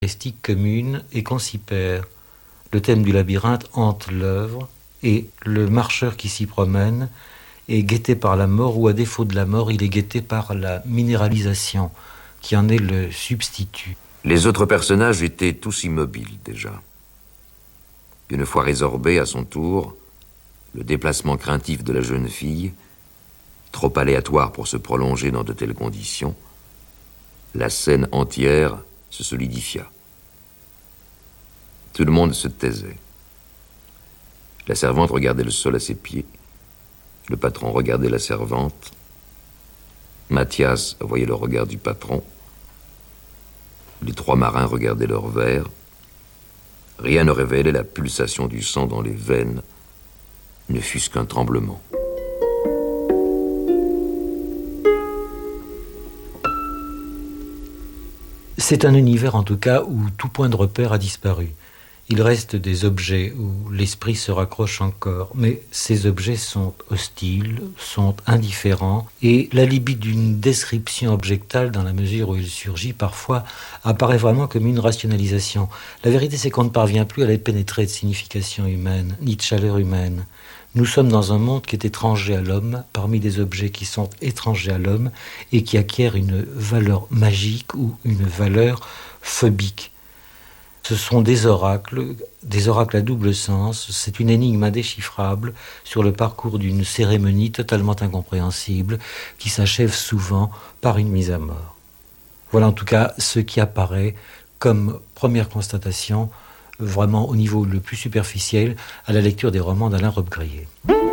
caractéristique commune et qu'on s'y perd. Le thème du labyrinthe hante l'œuvre et le marcheur qui s'y promène est guetté par la mort ou à défaut de la mort, il est guetté par la minéralisation qui en est le substitut. Les autres personnages étaient tous immobiles déjà. Une fois résorbé à son tour, le déplacement craintif de la jeune fille, trop aléatoire pour se prolonger dans de telles conditions, la scène entière se solidifia. Tout le monde se taisait. La servante regardait le sol à ses pieds. Le patron regardait la servante. Mathias voyait le regard du patron. Les trois marins regardaient leur verre. Rien ne révélait la pulsation du sang dans les veines, ne fût-ce qu'un tremblement. C'est un univers en tout cas où tout point de repère a disparu. Il reste des objets où l'esprit se raccroche encore, mais ces objets sont hostiles, sont indifférents, et l'alibi d'une description objectale, dans la mesure où il surgit parfois, apparaît vraiment comme une rationalisation. La vérité, c'est qu'on ne parvient plus à les pénétrer de signification humaine, ni de chaleur humaine. Nous sommes dans un monde qui est étranger à l'homme, parmi des objets qui sont étrangers à l'homme, et qui acquièrent une valeur magique ou une valeur phobique. Ce sont des oracles à double sens. C'est une énigme indéchiffrable sur le parcours d'une cérémonie totalement incompréhensible qui s'achève souvent par une mise à mort. Voilà en tout cas ce qui apparaît comme première constatation, vraiment au niveau le plus superficiel, à la lecture des romans d'Alain Robbe-Grillet.